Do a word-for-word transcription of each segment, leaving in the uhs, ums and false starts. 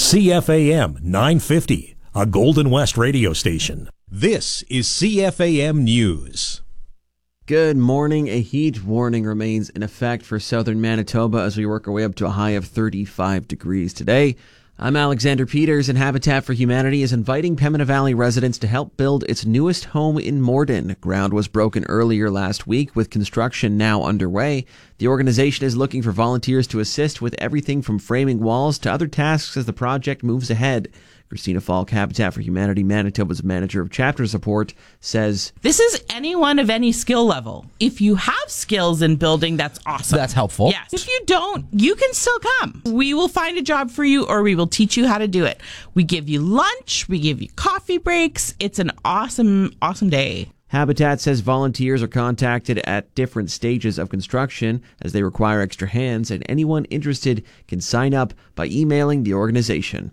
C F A M nine fifty, a Golden West radio station. This is C F A M News. Good morning. A heat warning remains in effect for southern Manitoba as we work our way up to a high of thirty-five degrees today. I'm Alexander Peters, and Habitat for Humanity is inviting Pembina Valley residents to help build its newest home in Morden. Ground was broken earlier last week, with construction now underway. The organization is looking for volunteers to assist with everything from framing walls to other tasks as the project moves ahead. Christina Falk, Habitat for Humanity Manitoba's manager of chapter support, says, "This is anyone of any skill level. If you have skills in building, that's awesome. That's helpful. Yes. If you don't, you can still come. We will find a job for you, or we will teach you how to do it. We give you lunch. We give you coffee breaks. It's an awesome, awesome day." Habitat says volunteers are contacted at different stages of construction as they require extra hands, and anyone interested can sign up by emailing the organization.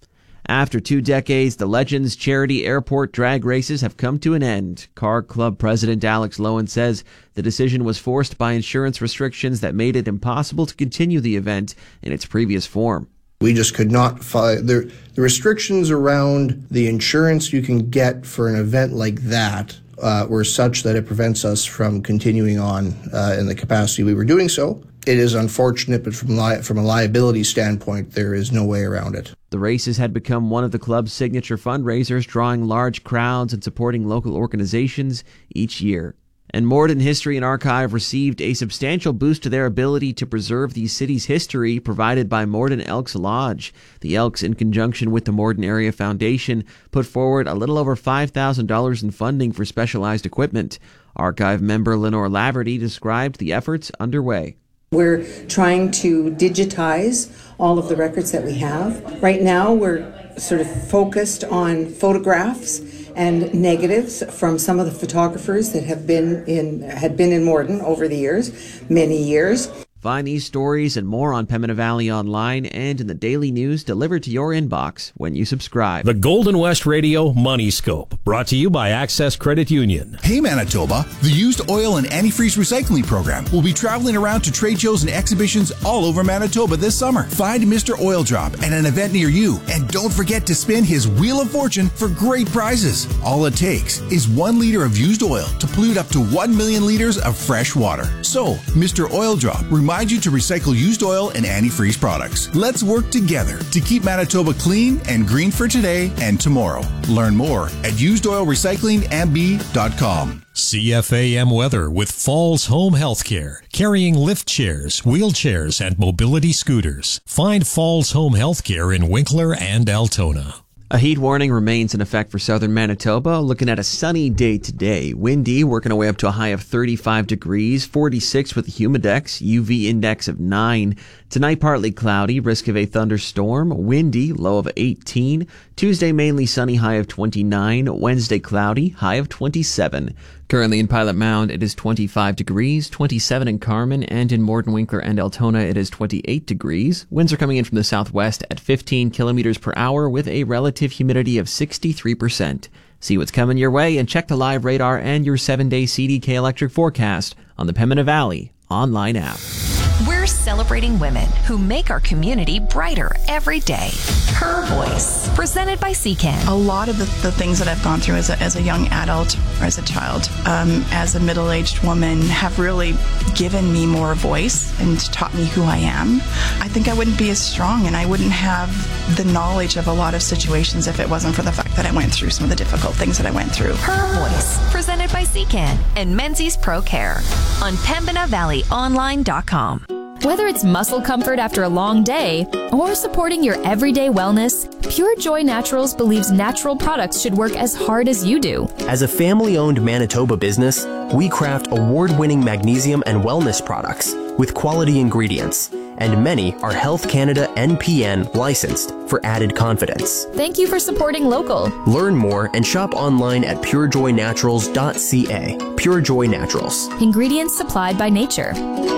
After two decades, the Legends Charity Airport drag races have come to an end. Car Club President Alex Lowen says the decision was forced by insurance restrictions that made it impossible to continue the event in its previous form. We just could not find the, the restrictions around the insurance you can get for an event like that uh, were such that it prevents us from continuing on uh, in the capacity we were doing so. It is unfortunate, but from, li- from a liability standpoint, there is no way around it. The races had become one of the club's signature fundraisers, drawing large crowds and supporting local organizations each year. And Morden History and Archive received a substantial boost to their ability to preserve the city's history provided by Morden Elks Lodge. The Elks, in conjunction with the Morden Area Foundation, put forward a little over five thousand dollars in funding for specialized equipment. Archive member Lenore Laverty described the efforts underway. We're trying to digitize all of the records that we have. Right now, we're sort of focused on photographs and negatives from some of the photographers that have been in had been in Morden over the years, many years. Find these stories and more on Pembina Valley Online and in the daily news delivered to your inbox when you subscribe. The Golden West Radio Money Scope, brought to you by Access Credit Union. Hey Manitoba, the Used Oil and Antifreeze Recycling Program will be traveling around to trade shows and exhibitions all over Manitoba this summer. Find Mister Oil Drop at an event near you, and don't forget to spin his Wheel of Fortune for great prizes. All it takes is one liter of used oil to pollute up to one million liters of fresh water. So, Mister Oil Drop reminds you to recycle used oil and antifreeze products. Let's work together to keep Manitoba clean and green for today and tomorrow. Learn more at used oil recycling m b dot com. C F A M weather with Falls Home Healthcare, carrying lift chairs, wheelchairs, and mobility scooters. Find Falls Home Healthcare in Winkler and Altona. A heat warning remains in effect for southern Manitoba. Looking at a sunny day today. Windy, working our way up to a high of thirty-five degrees, forty-six with the humidex, U V index of nine. Tonight, partly cloudy, risk of a thunderstorm. Windy, low of eighteen. Tuesday, mainly sunny, high of twenty-nine. Wednesday, cloudy, high of twenty-seven. Currently in Pilot Mound, it is twenty-five degrees, twenty-seven in Carman, and in Morden, Winkler, and Altona, it is twenty-eight degrees. Winds are coming in from the southwest at fifteen kilometers per hour with a relative humidity of sixty-three percent. See what's coming your way and check the live radar and your seven-day C D K electric forecast on the Pembina Valley online app. We're celebrating women who make our community brighter every day. Her Voice, presented by C C A N. A lot of the, the things that I've gone through as a, as a young adult or as a child, um, as a middle-aged woman, have really given me more voice and taught me who I am. I think I wouldn't be as strong, and I wouldn't have the knowledge of a lot of situations if it wasn't for the fact that I went through some of the difficult things that I went through. Her Voice, presented by C C A N and Menzies Pro Care on Pembina Valley Online dot com. Whether it's muscle comfort after a long day or supporting your everyday wellness, Pure Joy Naturals believes natural products should work as hard as you do. As a family-owned Manitoba business, we craft award-winning magnesium and wellness products with quality ingredients, and many are Health Canada N P N licensed for added confidence. Thank you for supporting local. Learn more and shop online at pure joy naturals dot c a. Pure Joy Naturals. Ingredients supplied by nature.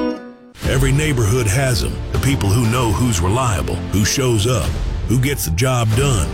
Every neighborhood has them, the people who know who's reliable, who shows up, who gets the job done.